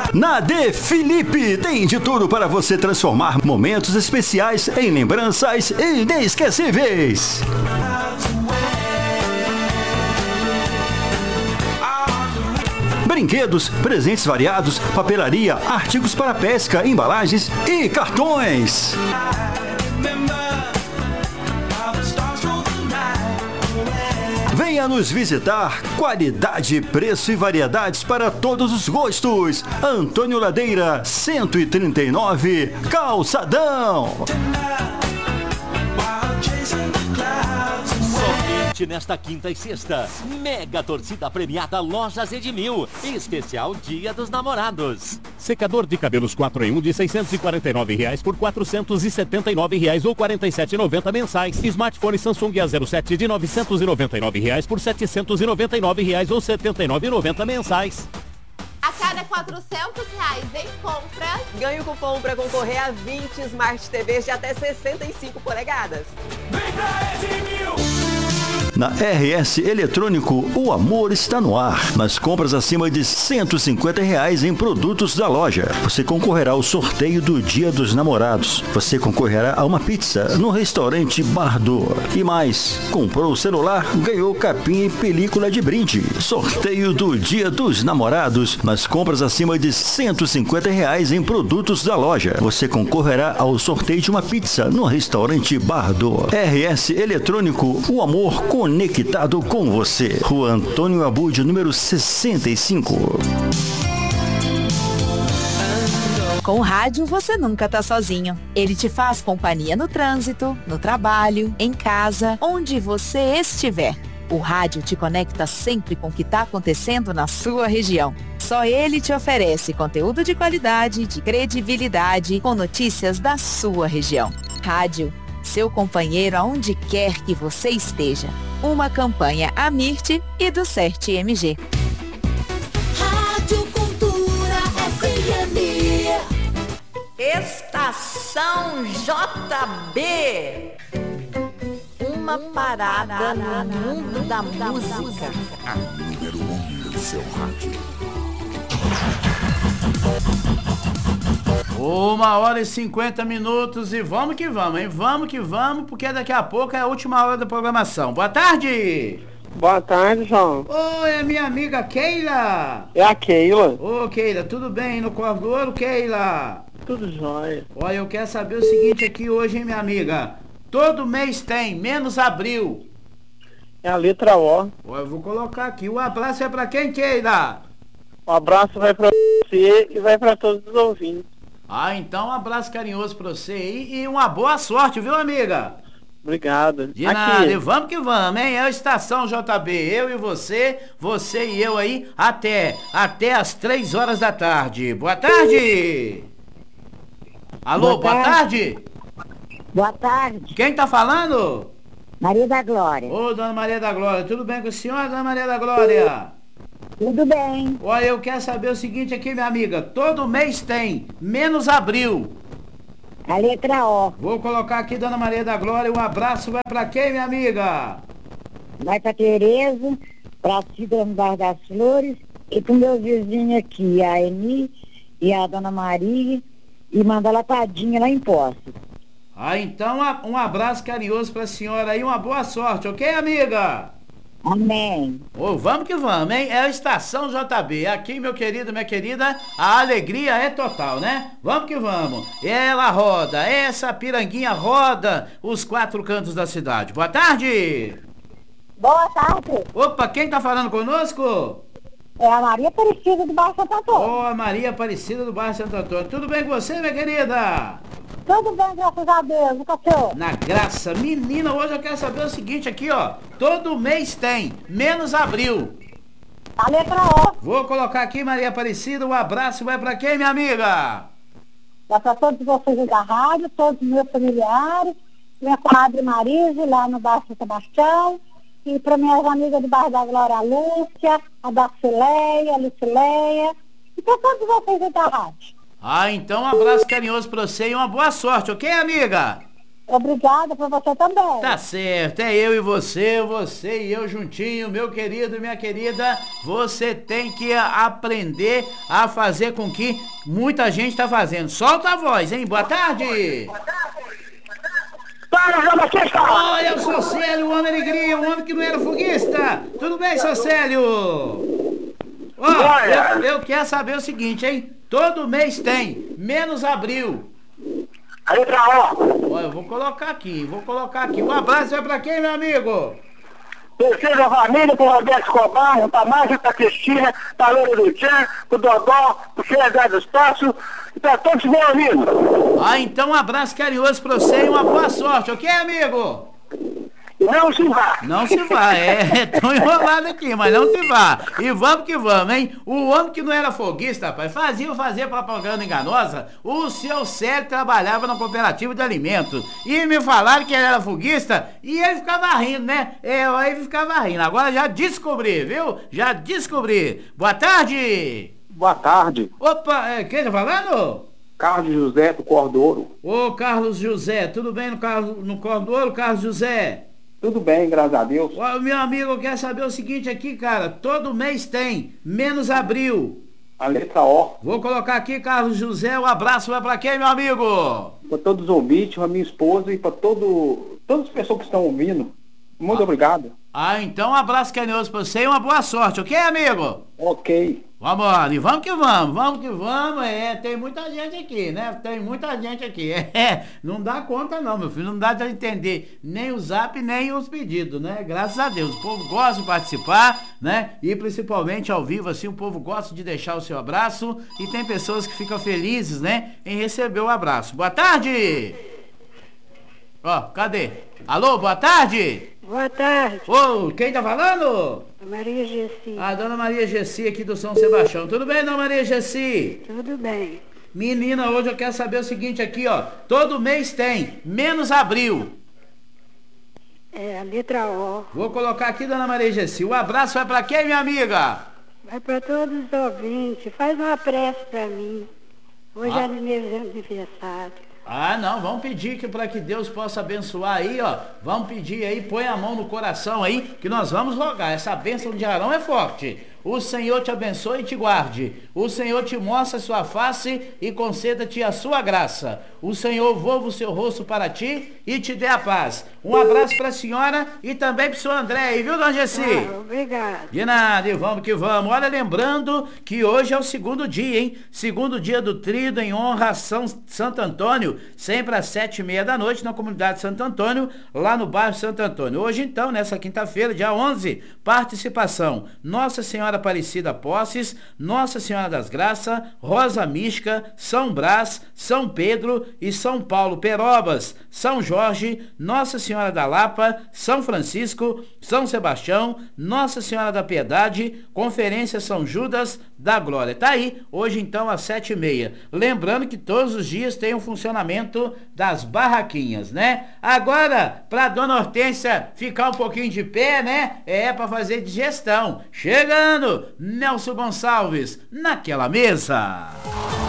Na De Felipe tem de tudo para você transformar momentos especiais em lembranças inesquecíveis. Brinquedos, presentes variados, papelaria, artigos para pesca, embalagens e cartões. Venha nos visitar. Qualidade, preço e variedades para todos os gostos. Antônio Ladeira, 139, Calçadão. Nesta quinta e sexta, mega torcida premiada Lojas Edmil, especial Dia dos Namorados. Secador de cabelos 4 em 1 de R$ 649 por R$ 479 ou R$ 47,90 mensais. Smartphone Samsung A07 de R$ 999 por R$ 799 ou R$ 79,90 mensais. A cada R$400 em compras, ganhe o cupom para concorrer a 20 Smart TVs de até 65 polegadas. Vem pra Edmil! Na RS Eletrônico, o amor está no ar. Nas compras acima de R$ 150 em produtos da loja, você concorrerá ao sorteio do Dia dos Namorados. Você concorrerá a uma pizza no restaurante Bardo. E mais, comprou o celular, ganhou capinha e película de brinde. Sorteio do Dia dos Namorados. Nas compras acima de R$ 150 em produtos da loja, você concorrerá ao sorteio de uma pizza no restaurante Bardo. RS Eletrônico, o amor conectado com você. Rua Antônio Abud, número 65. Com o rádio, você nunca tá sozinho. Ele te faz companhia no trânsito, no trabalho, em casa, onde você estiver. O rádio te conecta sempre com o que está acontecendo na sua região. Só ele te oferece conteúdo de qualidade, de credibilidade, com notícias da sua região. Rádio, seu companheiro aonde quer que você esteja. Uma campanha Amirte e do CERT-MG. Rádio Cultura FM. Estação JB. Uma parada no mundo da música. A número 1 do seu rádio. 1h50 e vamos que vamos, hein? Vamos que vamos, porque daqui a pouco é a última hora da programação. Boa tarde! Boa tarde, João. Oi, é minha amiga Keila. É a Keila. Ô, Keila, tudo bem? No Corvo do Ouro, Keila? Tudo jóia. Olha, eu quero saber o seguinte aqui hoje, hein, minha amiga? Todo mês tem, menos abril. É a letra O. Ó, eu vou colocar aqui. O abraço é pra quem, Keila? O abraço vai pra você e vai pra todos os ouvintes. Ah, então um abraço carinhoso pra você aí e uma boa sorte, viu, amiga? Obrigado. De nada, e vamos que vamos, hein? É a Estação JB, eu e você e eu aí, até as 3 horas da tarde. Boa tarde! Alô, boa tarde! Boa tarde. Quem tá falando? Maria da Glória. Ô, dona Maria da Glória, tudo bem com a senhora, dona Maria da Glória? Tudo bem. Olha, eu quero saber o seguinte aqui, minha amiga. Todo mês tem, menos abril. A letra O. Vou colocar aqui, dona Maria da Glória. Um abraço vai pra quem, minha amiga? Vai pra Tereza, pra Cida no Bar das Flores e pro meu vizinho aqui, a Eni e a dona Maria, e manda ela tadinha lá em Poços. Ah, então um abraço carinhoso pra senhora aí, uma boa sorte, ok, amiga? Amém. Vamos que vamos, hein? É a Estação JB. Aqui, meu querido, minha querida, a alegria é total, né? Vamos que vamos. Ela roda, essa piranguinha roda os 4 cantos da cidade. Boa tarde! Boa tarde! Opa, quem tá falando conosco? É a Maria Aparecida do Bairro Santo Antônio. Ô, a Maria Aparecida do Bairro Santo Antônio. Tudo bem com você, minha querida? Tudo bem, graças a Deus, e com o senhor? Na graça. Menina, hoje eu quero saber o seguinte aqui, ó. Todo mês tem, menos abril. A letra O. Vou colocar aqui, Maria Aparecida, um abraço vai pra quem, minha amiga? Vai pra todos vocês da rádio, todos os meus familiares, minha comadre Marise, lá no Bairro São Sebastião, e para minhas amigas do Bairro da Glória, a Lúcia, a Darcileia, a Lucileia, e para todos vocês da rádio. Ah, então um abraço carinhoso pra você e uma boa sorte, ok, amiga? Obrigada pra você também. Tá certo, é eu e você e eu juntinho, meu querido e minha querida. Você tem que aprender a fazer com que muita gente tá fazendo. Solta a voz, hein? Boa tarde. Olha o seu Célio, o homem alegria, o homem que não era foguista. Tudo bem, seu Célio? Ó, eu quero saber o seguinte, hein? Todo mês tem, menos abril. A letra O. Olha, eu vou colocar aqui. Um abraço é pra quem, meu amigo? Terceira família, pro Roberto Escobar, pra Márcia, pra Cristina, pra Loura do Tchan, pro Dodó, pro Felipe dos Passos, e pra todos os meus amigos. Ah, então um abraço carinhoso pra você e uma boa sorte, ok, amigo? Não se vá. Não se vá, tô enrolado aqui, mas não se vá. E vamos que vamos, hein? O homem que não era foguista, rapaz, fazia propaganda enganosa. O seu Célio trabalhava na cooperativa de alimentos. E me falaram que ele era foguista e ele ficava rindo, né? Ele ficava rindo. Agora já descobri, viu? Já descobri. Boa tarde. Boa tarde. Opa, quem tá falando? Carlos José do Cordouro. Ô, Carlos José, tudo bem no Cordouro, Carlos José? Tudo bem, graças a Deus. Ó, meu amigo, eu quero saber o seguinte aqui, cara. Todo mês tem, menos abril. A letra O. Vou colocar aqui, Carlos José. Um abraço vai pra quem, meu amigo? Para todos os ouvintes, pra minha esposa e para todas as pessoas que estão ouvindo. Muito obrigado. Então um abraço carinhoso pra você e uma boa sorte, ok, amigo? Ok. Vamos lá, e vamos que vamos, tem muita gente aqui, né? Tem muita gente aqui, não dá conta não, meu filho, não dá de entender nem o zap, nem os pedidos, né? Graças a Deus, o povo gosta de participar, né? E principalmente ao vivo, assim, o povo gosta de deixar o seu abraço e tem pessoas que ficam felizes, né? Em receber o abraço. Boa tarde! Ó, cadê? Alô, boa tarde! Boa tarde. Ô, quem tá falando? Maria Gessi. A dona Maria Gessi aqui do São Sebastião. Tudo bem, dona Maria Gessi? Tudo bem. Menina, hoje eu quero saber o seguinte aqui, ó. Todo mês tem, menos abril. A letra O. Vou colocar aqui, dona Maria Gessi. O abraço vai pra quem, minha amiga? Vai pra todos os ouvintes. Faz uma prece pra mim. Hoje é meu aniversário. Não, vamos pedir para que Deus possa abençoar aí, ó. Vamos pedir aí, põe a mão no coração aí, que nós vamos rogar. Essa bênção de Arão é forte. O Senhor te abençoe e te guarde. O Senhor te mostre a sua face e conceda-te a sua graça. O Senhor volva o seu rosto para ti e te dê a paz. Um abraço para a senhora e também para o senhor André aí, viu, dona Gessi? Obrigado. De nada, e vamos que vamos. Olha, lembrando que hoje é o segundo dia, hein? Segundo dia do Tríduo em honra a Santo Antônio, sempre às 7h30 da noite na comunidade Santo Antônio, lá no bairro Santo Antônio. Hoje então, nessa quinta-feira, dia 11, participação. Nossa Senhora Aparecida Posses, Nossa Senhora das Graças, Rosa Mística, São Brás, São Pedro e São Paulo Perobas, São Jorge, Nossa Senhora da Lapa, São Francisco, São Sebastião, Nossa Senhora da Piedade, Conferência São Judas da Glória. Tá aí, hoje então às 7h30. Lembrando que todos os dias tem o funcionamento das barraquinhas, né? Agora, pra dona Hortência ficar um pouquinho de pé, né? Pra fazer digestão. Chegando, Nelson Gonçalves, naquela mesa.